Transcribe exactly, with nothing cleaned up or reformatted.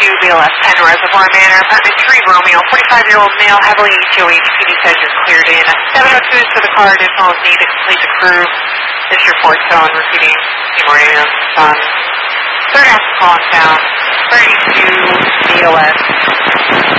two, B L S ten, Reservoir Manor, apartment three, Romeo, forty-five-year-old male, heavily E T O H. P D says you're cleared in. seven oh two is for the car, additional is needed to complete the crew. This is your fourth zone, repeating, Moreno, Sun. Third after call down, thirty-two, B L S.